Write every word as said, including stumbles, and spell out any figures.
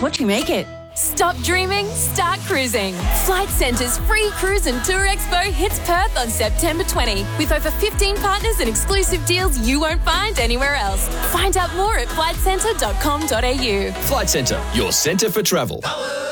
what you make it. Stop dreaming, start cruising. Flight Centre's free cruise and tour expo hits Perth on September twentieth with over fifteen partners and exclusive deals you won't find anywhere else. Find out more at flight centre dot com dot a u. Flight Centre, your centre for travel.